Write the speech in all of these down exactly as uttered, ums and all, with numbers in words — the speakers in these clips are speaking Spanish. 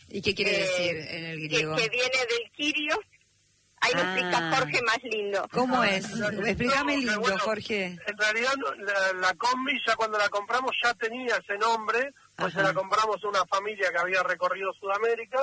¿Y qué quiere eh, decir en el griego? Que, que viene del Kyrios. Ahí lo Ah. explica Jorge más lindo. ¿Cómo es? Explícame No, lindo, bueno, Jorge. En realidad la, la combi ya cuando la compramos ya tenía ese nombre, pues Ajá. se la compramos a una familia que había recorrido Sudamérica.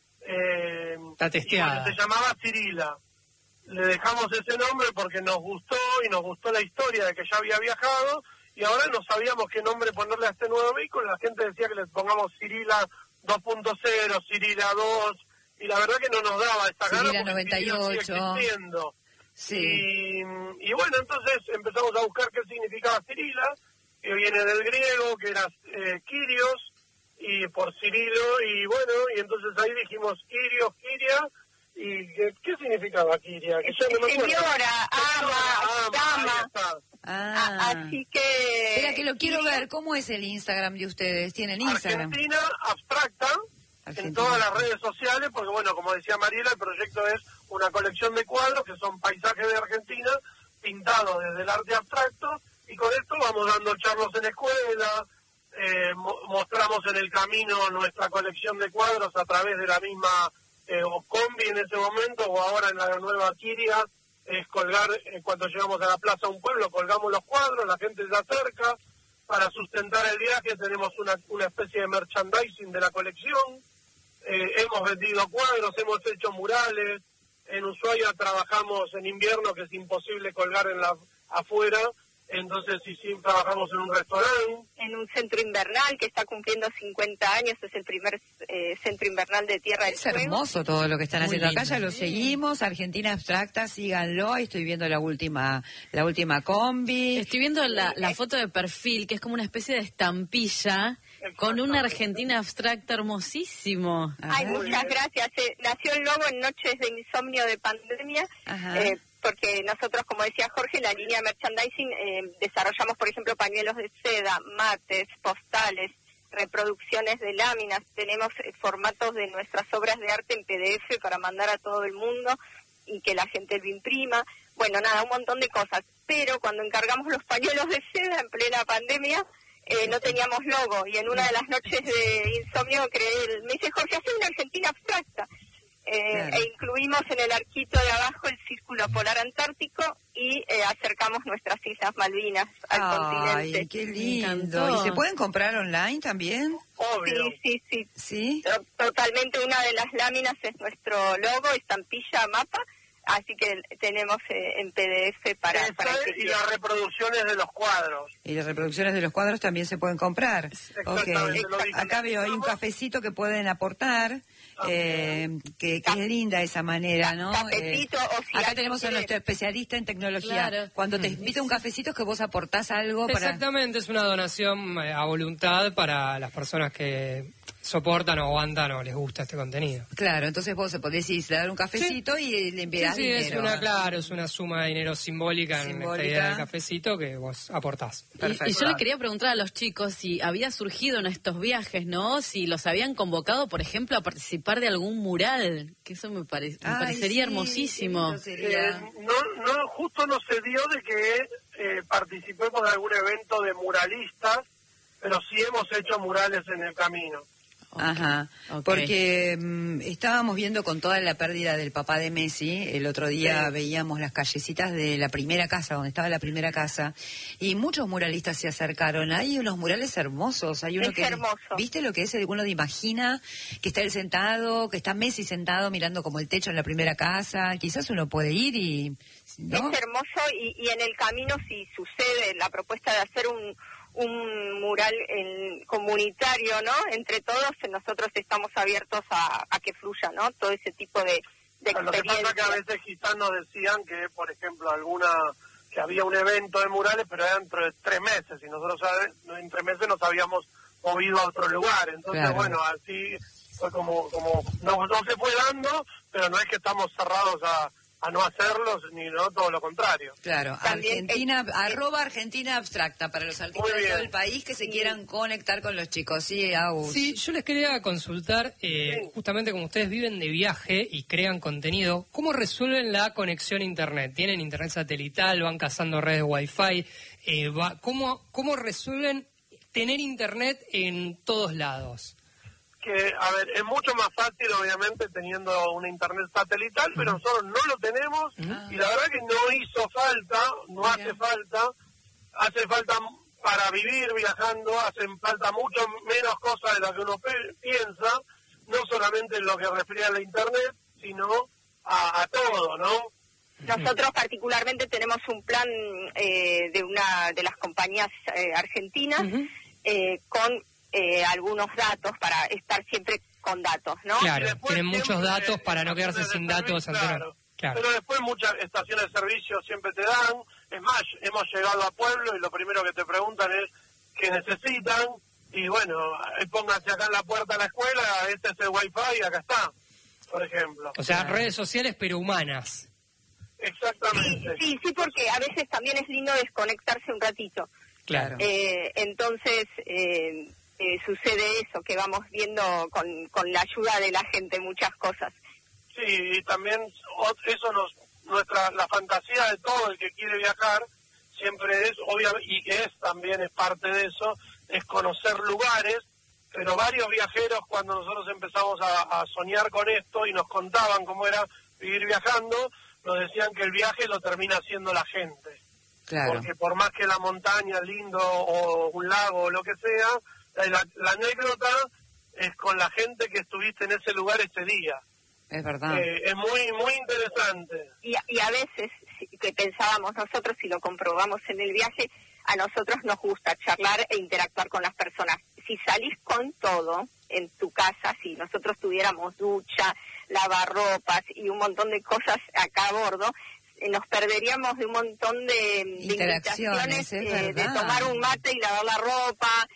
Eh, Está testeada. y bueno, se llamaba Cirila. Le dejamos ese nombre porque nos gustó y nos gustó la historia de que ya había viajado y ahora no sabíamos qué nombre ponerle a este nuevo vehículo. La gente decía que le pongamos Cirila dos punto cero, Cirila dos y la verdad que no nos daba esta gana Cirila porque noventa y ocho. Cirila sigue existiendo. Sí. Y, y bueno, entonces empezamos a buscar qué significaba Cirila, que viene del griego, que era eh, Kyrios, y por Cirilo, y bueno, y entonces ahí dijimos Kyrios, Kiria, y ¿qué, qué significaba Kiria? Que yo no me acuerdo. Señora, ama, llama. ahí está. Ah. Así que... Espera, que lo quiero ver. ¿Cómo es el Instagram de ustedes? ¿Tienen Instagram? Argentina Abstracta, Argentina. en todas las redes sociales, porque bueno, como decía Mariela, el proyecto es una colección de cuadros que son paisajes de Argentina, pintados desde el arte abstracto, y con esto vamos dando charlas en escuela, eh, mo mostramos en el camino nuestra colección de cuadros a través de la misma eh, o combi en ese momento, o ahora en la nueva Kiria, es colgar, eh, cuando llegamos a la plaza un pueblo, colgamos los cuadros, la gente se acerca, para sustentar el viaje tenemos una, una especie de merchandising de la colección, eh, hemos vendido cuadros, hemos hecho murales, en Ushuaia trabajamos en invierno que es imposible colgar en la afuera, entonces sí, sí, trabajamos en un restaurante. En un centro invernal que está cumpliendo cincuenta años, es el primer eh, centro invernal de Tierra del Es Fuego. hermoso todo lo que están Muy haciendo acá, lindo. ya lo seguimos, Argentina Abstracta, síganlo, ahí estoy viendo la última la última combi. Estoy viendo la, la foto de perfil, que es como una especie de estampilla con una Argentina abstracta hermosísimo. A Ay, ver. muchas gracias. Eh, nació el logo en noches de insomnio de pandemia, Ajá. eh, porque nosotros, como decía Jorge, la línea de merchandising, eh, desarrollamos, por ejemplo, pañuelos de seda, mates, postales, reproducciones de láminas, tenemos eh, formatos de nuestras obras de arte en P D F para mandar a todo el mundo y que la gente lo imprima. Bueno, nada, un montón de cosas. Pero cuando encargamos los pañuelos de seda en plena pandemia, eh, no teníamos logo. Y en una de las noches de insomnio creé, me dice Jorge, hace una Argentina abstracta. Eh, Claro. E incluimos en el arquito de abajo el círculo polar antártico y eh, acercamos nuestras Islas Malvinas al Ay, continente. qué Me lindo. encantó. ¿Y se pueden comprar online también? Obvio. Sí, sí, sí. Sí. To- Totalmente, una de las láminas es nuestro logo, estampilla, mapa, así que tenemos eh, en P D F para, Esa para que y quieran. las reproducciones de los cuadros. Y las reproducciones de los cuadros también se pueden comprar. Exactamente, Okay. lo dije. Acá veo ahí un cafecito que pueden aportar, eh, que, que es linda esa manera, ¿no? Cafecito, o si acá alguien tenemos a quiere- nuestro especialista en tecnología. Claro. Cuando te invita un cafecito es que vos aportás algo para... Exactamente, es una donación eh, a voluntad para las personas que soportan o aguantan o les gusta este contenido. Claro, entonces vos podés ir a dar un cafecito y le Sí, enviás sí, dinero. es una, claro, es una suma de dinero simbólica, en Simbólica. esta idea del cafecito que vos aportás. Y, Perfecto. y yo le quería preguntar a los chicos si había surgido en estos viajes, ¿no? Si los habían convocado, por ejemplo, a participar de algún mural, que eso me, pare- me Ay, parecería sí, hermosísimo. qué lindo sería. Eh, no, no, justo no se dio de que eh, participemos de algún evento de muralistas, pero sí hemos hecho murales en el camino. Ajá, Ok. porque mm, estábamos viendo con toda la pérdida del papá de Messi, el otro día Sí. veíamos las callecitas de la primera casa, donde estaba la primera casa, y muchos muralistas se acercaron. Hay unos murales hermosos, hay uno Es que... hermoso. ¿Viste lo que es? Uno de imagina que está él sentado, que está Messi sentado mirando como el techo en la primera casa, quizás uno puede ir y... ¿no? Es hermoso y, y en el camino, si sucede la propuesta de hacer un, un mural en, comunitario, ¿no? Entre todos, nosotros estamos abiertos a, a que fluya, ¿no? Todo ese tipo de, de Lo que pasa es que a experiencias. veces gitanos decían que, por ejemplo, alguna que había un evento de murales, pero era dentro de tres meses, y nosotros ya en tres meses nos habíamos movido a otro lugar. Entonces, Claro. bueno, así fue como, como no, no se fue dando, pero no es que estamos cerrados a, a no hacerlos, ni no, todo lo contrario. Claro, También, Argentina, eh, arroba Argentina Abstracta, para los artistas Muy de bien. todo el país que se quieran conectar con los chicos. Sí, Agus. Sí, yo les quería consultar, eh, Sí. justamente como ustedes viven de viaje y crean contenido, ¿cómo resuelven la conexión a Internet? ¿Tienen Internet satelital? ¿Van cazando redes Wi-Fi? Eh, va- ¿cómo, ¿Cómo resuelven tener Internet en todos lados? que, a ver, es mucho más fácil, obviamente, teniendo una internet satelital, pero nosotros no lo tenemos, Ah. y la verdad que no hizo falta, no Mira. hace falta, hace falta para vivir viajando, hacen falta mucho menos cosas de las que uno pe- piensa, no solamente en lo que refiere a la internet, sino a, a todo, ¿no? Nosotros particularmente tenemos un plan eh, de una de las compañías eh, argentinas Ujú. eh, con eh, algunos datos para estar siempre con datos, ¿no? Claro, Y después tienen muchos siempre datos para no quedarse estaciones sin de datos servicio, anteriores. claro. Claro. Pero después muchas estaciones de servicio siempre te dan. Es más, hemos llegado a pueblo y lo primero que te preguntan es qué necesitan. Y bueno, eh, pónganse acá en la puerta de la escuela, este es el wifi y acá está, por ejemplo. O sea, redes sociales pero humanas. Exactamente. Sí, sí, porque a veces también es lindo desconectarse un ratito. Claro. Eh, entonces eh, eh, sucede eso, que vamos viendo con, con la ayuda de la gente muchas cosas. Sí, y también ot- eso nos, nuestra, la fantasía de todo el que quiere viajar siempre es, obviamente, y que es también es parte de eso, es conocer lugares, pero varios viajeros cuando nosotros empezamos a, a soñar con esto y nos contaban cómo era vivir viajando, nos decían que el viaje lo termina haciendo la gente. Claro. Porque por más que la montaña, lindo, o un lago, o lo que sea, la, la anécdota es con la gente que estuviste en ese lugar ese día. Es verdad. Eh, es muy muy interesante. Y, y a veces, si- que pensábamos nosotros, si lo comprobamos en el viaje, a nosotros nos gusta charlar e interactuar con las personas. Si salís con todo en tu casa, si nosotros tuviéramos ducha, lavarropas y un montón de cosas acá a bordo, eh, nos perderíamos de un montón de, de Interacciones, invitaciones, es eh, de verdad. tomar un mate y lavar la ropa,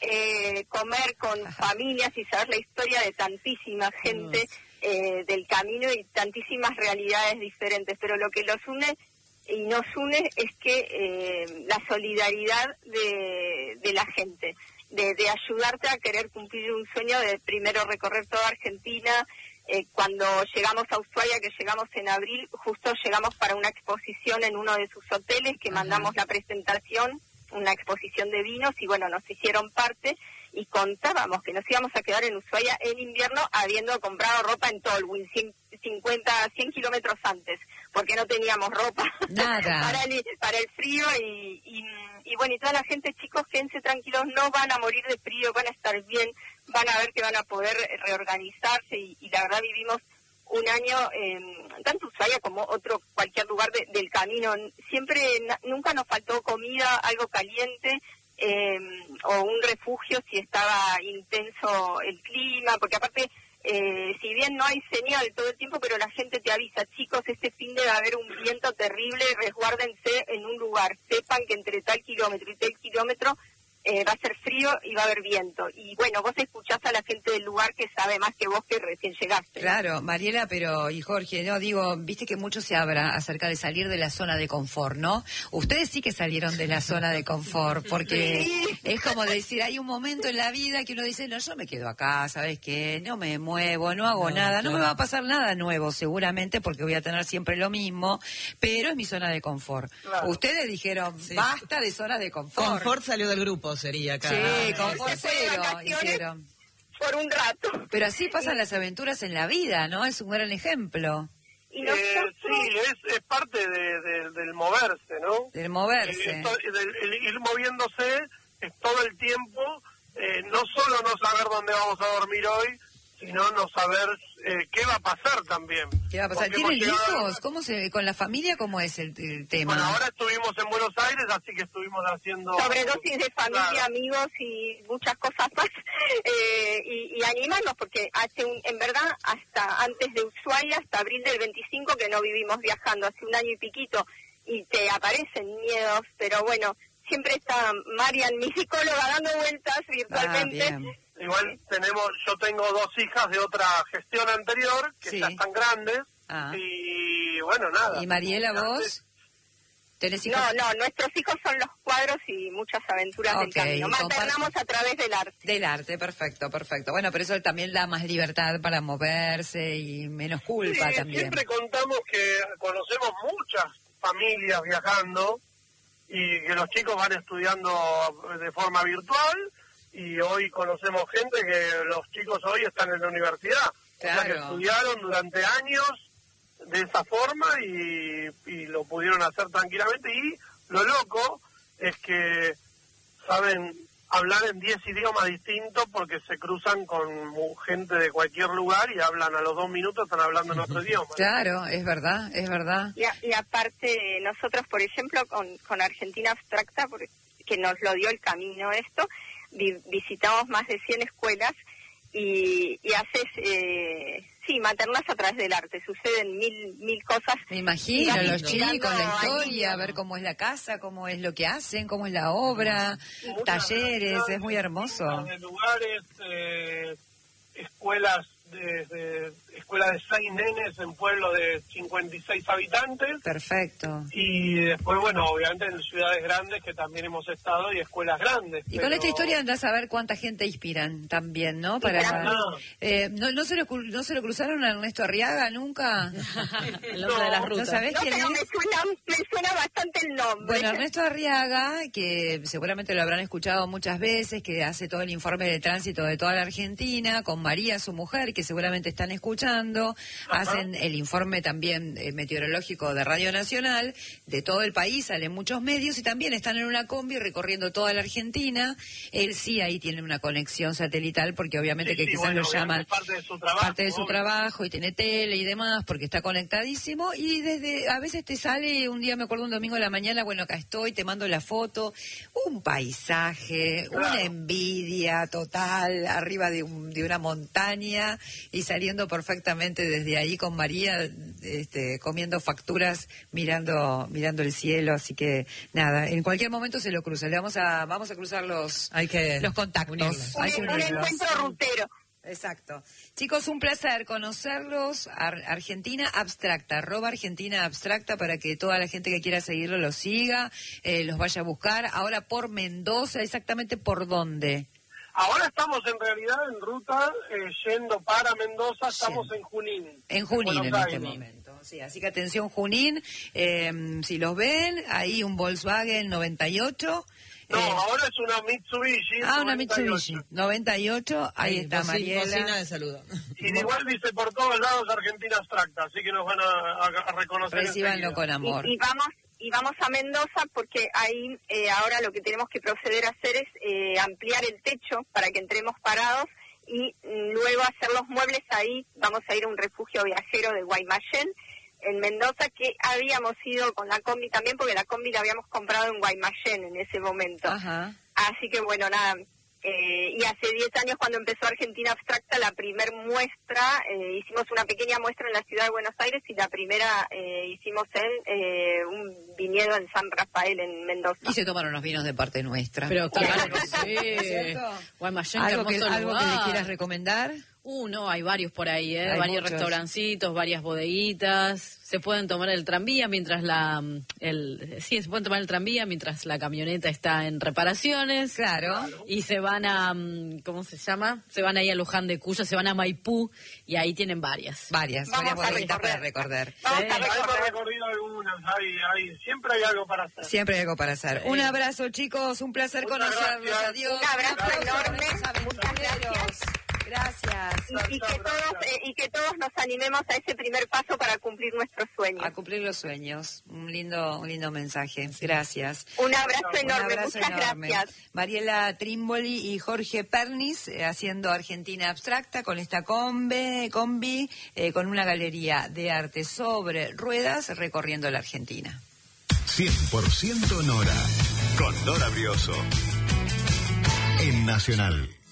eh, comer con familias y saber la historia de tantísima gente eh, del camino y tantísimas realidades diferentes. Pero lo que los une y nos une es que eh, la solidaridad de, de la gente, de, de ayudarte a querer cumplir un sueño de primero recorrer toda Argentina. Eh, cuando llegamos a Ushuaia, que llegamos en abril, justo llegamos para una exposición en uno de sus hoteles, que Ajá. mandamos la presentación, una exposición de vinos, y bueno, nos hicieron parte, y contábamos que nos íbamos a quedar en Ushuaia en invierno, habiendo comprado ropa en Tolwyn, cien, cincuenta, cien kilómetros antes, porque no teníamos ropa Nada. para, el, para el frío, y, y, y bueno, y toda la gente, chicos, quédense tranquilos, no van a morir de frío, van a estar bien, van a ver que van a poder reorganizarse, y, y la verdad vivimos un año, eh, tanto Ushuaia como otro cualquier lugar de, del camino, siempre, na, nunca nos faltó comida, algo caliente, eh, o un refugio si estaba intenso el clima, porque aparte, eh, si bien no hay señal todo el tiempo, pero la gente te avisa, chicos, este fin de va a haber un viento terrible, resguárdense en un lugar, sepan que entre tal kilómetro y tal kilómetro Eh, va a ser frío y va a haber viento. Y bueno, vos escuchás a la gente del lugar que sabe más que vos que recién llegaste. Claro, Mariela, pero y Jorge, no digo, viste que mucho se habla acerca de salir de la zona de confort, ¿no? Ustedes sí que salieron de la zona de confort, porque Sí. es como decir, hay un momento en la vida que uno dice, no, yo me quedo acá, ¿sabes qué? No me muevo, no hago No, nada, no claro. me va a pasar nada nuevo seguramente, porque voy a tener siempre lo mismo, pero es mi zona de confort. Claro. Ustedes dijeron, Sí. basta de zonas de confort. Confort salió del grupo, sería acá. Sí, Se confort fue de cero vacaciones. hicieron. Por un rato. Pero así pasan las aventuras en la vida, ¿no? Es un gran ejemplo Y Eh, nosotros, sí, es, es parte de, de- del moverse, ¿no? del Eh, moverse. esto- el, el ir moviéndose es todo el tiempo, eh, no solo no saber dónde vamos a dormir hoy, sino no saber eh, qué va a pasar también. ¿Qué va a pasar? Porque ¿Tienen hemos llegado- hijos? ¿Cómo se con la familia cómo es el, el tema? Bueno, ahora estuvimos en Buenos Aires, así que estuvimos haciendo... sobredosis de familia, Claro. amigos y muchas cosas más. Eh, y, y animarnos, porque hace un, en verdad, hasta antes de Ushuaia, hasta abril del veinticinco, que no vivimos viajando, hace un año y piquito, y te aparecen miedos, pero bueno, siempre está Marian, mi psicóloga, dando vueltas Ah, virtualmente. bien. Igual tenemos, yo tengo dos hijas de otra gestión anterior, que Sí. ya están grandes, Ah. y bueno, nada. ¿Y Mariela, vos? ¿Tenés hijos? No, no, nuestros hijos son los cuadros y muchas aventuras Ok, del camino. Maternamos comparte- a través del arte. Del arte, perfecto, perfecto. Bueno, pero eso también da más libertad para moverse y menos culpa Sí, también. siempre contamos que conocemos muchas familias viajando y que los chicos van estudiando de forma virtual y hoy conocemos gente que los chicos hoy están en la universidad. Claro. O sea, que estudiaron durante años de esa forma y, y lo pudieron hacer tranquilamente. Y lo loco es que saben hablar en diez idiomas distintos porque se cruzan con gente de cualquier lugar y hablan a los dos minutos, están hablando en otro idioma. Claro, es verdad, es verdad. Y, a, y aparte, nosotros, por ejemplo, con, con Argentina Abstracta, porque, que nos lo dio el camino esto, vi, visitamos más de cien escuelas y, y haces, eh, sí, maternas a través del arte. Suceden mil mil cosas. Me imagino, Y los mirando chicos, la ahí, historia, ver cómo es la casa, cómo es lo que hacen, cómo es la obra, Muchas talleres, es muy realidades hermoso. distintas de lugares, eh, escuelas de, de escuela de seis nenes en pueblos de cincuenta y seis habitantes. Perfecto. Y después, bueno, obviamente en ciudades grandes que también hemos estado y escuelas grandes. Y pero... con esta historia andás a ver cuánta gente inspiran también, ¿no? Para No. eh, ¿no, no, se lo, cru- ¿No se lo cruzaron a Ernesto Arriaga nunca? El hombre de las ¿No rutas. sabés No, quién pero me es? suena, me suena bastante el nombre. Bueno, Ernesto Arriaga, que seguramente lo habrán escuchado muchas veces, que hace todo el informe de tránsito de toda la Argentina, con María, su mujer, que seguramente están escuchando, hacen el informe también eh, meteorológico de Radio Nacional, de todo el país, salen muchos medios y también están en una combi recorriendo toda la Argentina. Él sí ahí tiene una conexión satelital, porque obviamente Sí, que sí, quizás bueno, lo llaman obviamente parte de su trabajo, parte de su obvio. trabajo y tiene tele y demás, porque está conectadísimo y desde a veces te sale, un día me acuerdo un domingo de la mañana, bueno, acá estoy, te mando la foto, un paisaje, Claro. una envidia total arriba de, un- de una montaña y saliendo perfectamente desde ahí con María, este, comiendo facturas, mirando mirando el cielo, así que nada, en cualquier momento se lo cruza, le vamos a vamos a cruzar los Hay que los contactos, unirlos. hay que un, un unirlos. encuentro rutero. Exacto. Chicos, un placer conocerlos. Ar- Argentina Abstracta, arroba Argentina Abstracta, para que toda la gente que quiera seguirlo lo siga, eh, los vaya a buscar. Ahora por Mendoza, ¿exactamente por dónde? Ahora estamos en realidad en ruta eh, yendo para Mendoza, estamos Sí. en Junín. En Junín Buenos en este Aires. momento. Sí, así que atención Junín, eh, si los ven, ahí un Volkswagen noventa y ocho. No, eh, ahora es una Mitsubishi. ah, una noventa y ocho. Mitsubishi noventa y ocho, ahí está boci- Mariela. Bocina de saludo. Y igual dice por todos lados Argentina Abstracta, así que nos van a, a- a reconocer. Recíbanlo enseguida. con amor. Y, y vamos y vamos a Mendoza porque ahí eh, ahora lo que tenemos que proceder a hacer es eh, ampliar el techo para que entremos parados y mm, luego hacer los muebles ahí. Vamos a ir a un refugio viajero de Guaymallén en Mendoza, que habíamos ido con la combi también, porque la combi la habíamos comprado en Guaymallén en ese momento. Ajá. Así que bueno, nada, eh, y hace diez años cuando empezó Argentina Abstracta, la primer muestra, eh, hicimos una pequeña muestra en la ciudad de Buenos Aires y la primera eh, hicimos en eh, un viñedo en San Rafael, en Mendoza. Y se tomaron los vinos de parte nuestra. Pero claro que ¿Cierto? sí. Guaymallén, qué ¿Algo que, hermoso algo que lugar. le quieras recomendar? Uh, no, hay varios por ahí, ¿eh? Hay Varios muchos. restaurancitos, varias bodeguitas. Se pueden tomar el tranvía mientras la... El, sí, se pueden tomar el tranvía mientras la camioneta está en reparaciones. Claro. Y se van a... mm, ¿Cómo se llama? Se van ahí a Luján de Cuyo, se van a Maipú y ahí tienen varias. Varias, Vamos varias a bodeguitas para recorrer. recordar. Vamos Sí. a Hemos recorrer. recorrido algunas, hay, hay, siempre hay algo para hacer. Siempre hay algo para hacer. Sí. Un abrazo, chicos. Un placer Muchas conocerlos. gracias. Adiós. Un abrazo Aplausos enorme. a los Muchas aventureros. Gracias. Y, y que todos eh, y que todos nos animemos a ese primer paso para cumplir nuestros sueños. A cumplir los sueños. Un lindo, un lindo mensaje. Gracias. Un abrazo Un enorme, abrazo muchas enorme. gracias. Mariela Trimboli y Jorge Pernis eh, haciendo Argentina Abstracta con esta combi, combi eh, con una galería de arte sobre ruedas recorriendo la Argentina. cien por ciento Nora, con Dora Brioso. En Nacional.